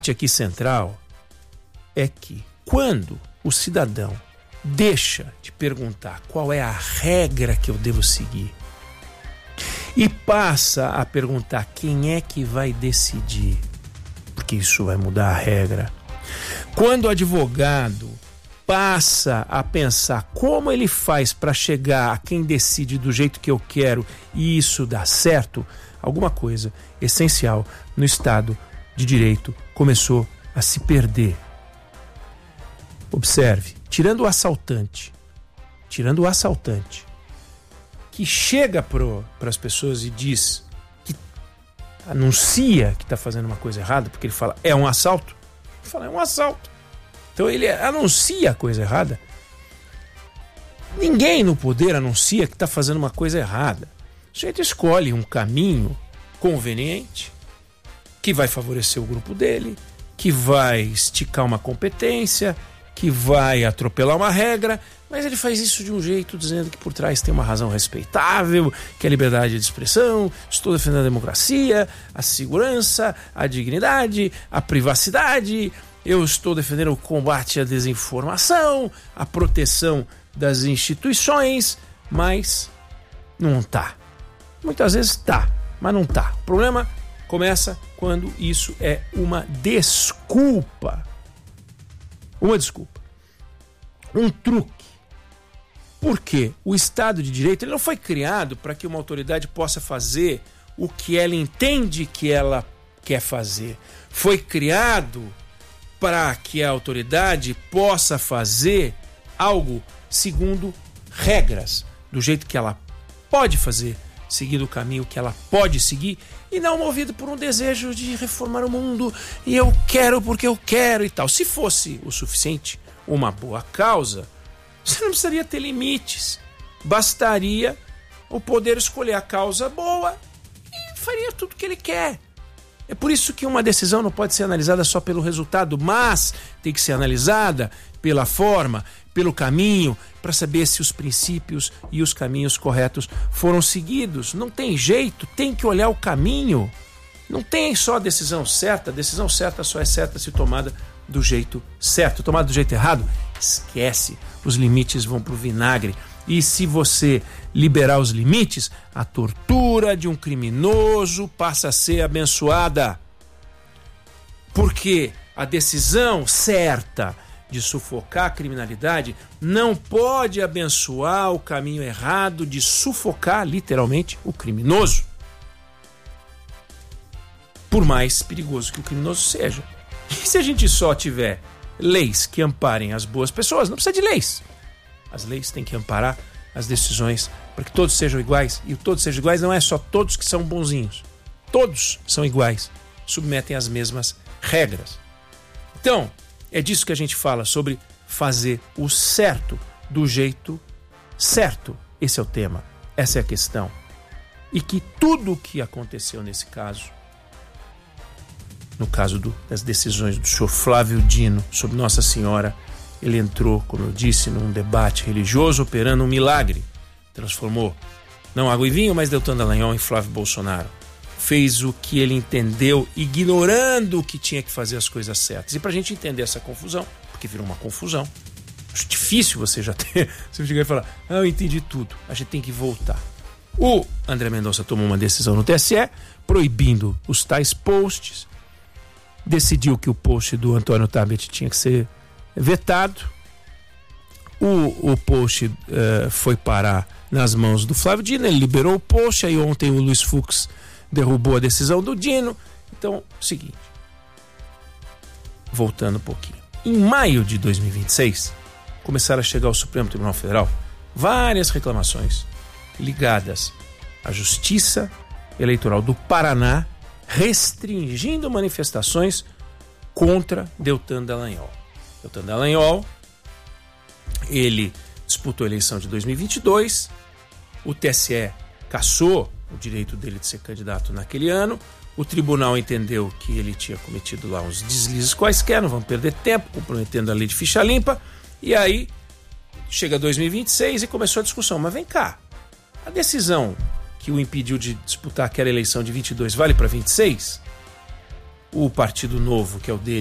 aqui central é que quando o cidadão deixa de perguntar qual é a regra que eu devo seguir e passa a perguntar quem é que vai decidir, porque isso vai mudar a regra. Quando o advogado passa a pensar como ele faz para chegar a quem decide do jeito que eu quero e isso dá certo, alguma coisa essencial no Estado de Direito começou a se perder. Observe, tirando o assaltante que chega para as pessoas e diz, que anuncia que está fazendo uma coisa errada, porque ele fala, é um assalto. Ele fala, é um assalto. Então ele anuncia a coisa errada. Ninguém no poder anuncia que está fazendo uma coisa errada. O sujeito escolhe um caminho conveniente, que vai favorecer o grupo dele, que vai esticar uma competência, que vai atropelar uma regra, mas ele faz isso de um jeito dizendo que por trás tem uma razão respeitável, que é a liberdade de expressão, estou defendendo a democracia, a segurança, a dignidade, a privacidade, eu estou defendendo o combate à desinformação, a proteção das instituições, mas não tá. Muitas vezes tá, mas não tá. O problema começa quando isso é uma desculpa. Uma desculpa. Um truque. Porque o Estado de Direito ele não foi criado para que uma autoridade possa fazer o que ela entende que ela quer fazer. Foi criado para que a autoridade possa fazer algo segundo regras, do jeito que ela pode fazer, seguindo o caminho que ela pode seguir, e não movido por um desejo de reformar o mundo, e eu quero porque eu quero e tal. Se fosse o suficiente, uma boa causa, você não precisaria ter limites. Bastaria o poder escolher a causa boa e faria tudo o que ele quer. É por isso que uma decisão não pode ser analisada só pelo resultado, mas tem que ser analisada pela forma, pelo caminho, para saber se os princípios e os caminhos corretos foram seguidos. Não tem jeito, tem que olhar o caminho. Não tem só a decisão certa só é certa se tomada do jeito certo. Tomada do jeito errado, esquece, os limites vão pro vinagre. E se você liberar os limites, a tortura de um criminoso passa a ser abençoada. Porque a decisão certa de sufocar a criminalidade não pode abençoar o caminho errado de sufocar, literalmente, o criminoso. Por mais perigoso que o criminoso seja. E se a gente só tiver leis que amparem as boas pessoas, não precisa de leis. As leis têm que amparar as decisões para que todos sejam iguais. E o todos sejam iguais não é só todos que são bonzinhos. Todos são iguais, submetem às mesmas regras. Então, é disso que a gente fala, sobre fazer o certo do jeito certo. Esse é o tema, essa é a questão. E que tudo o que aconteceu nesse caso, no caso das decisões do senhor Flávio Dino sobre Nossa Senhora, ele entrou, como eu disse, num debate religioso, operando um milagre. Transformou, não água e vinho, mas Deltan Dallagnol em Flávio Bolsonaro. Fez o que ele entendeu, ignorando que tinha que fazer as coisas certas. E para a gente entender essa confusão, porque virou uma confusão, acho difícil você já ter, você chegar e falar, eu entendi tudo, a gente tem que voltar. O André Mendonça tomou uma decisão no TSE, proibindo os tais posts, decidiu que o post do Antônio Tabet tinha que ser vetado. O post foi parar nas mãos do Flávio Dino, ele liberou o post, aí ontem o Luiz Fux derrubou a decisão do Dino. Então, seguinte, voltando um pouquinho, em maio de 2026 começaram a chegar ao Supremo Tribunal Federal várias reclamações ligadas à Justiça Eleitoral do Paraná restringindo manifestações contra Deltan Dallagnol. Deltan Dallagnol, ele disputou a eleição de 2022, o TSE cassou o direito dele de ser candidato naquele ano, o tribunal entendeu que ele tinha cometido lá uns deslizes quaisquer, não vamos perder tempo, comprometendo a lei de ficha limpa, e aí chega 2026 e começou a discussão. Mas vem cá, a decisão que o impediu de disputar aquela eleição de 22 vale para 26? o Partido Novo, que é o dele,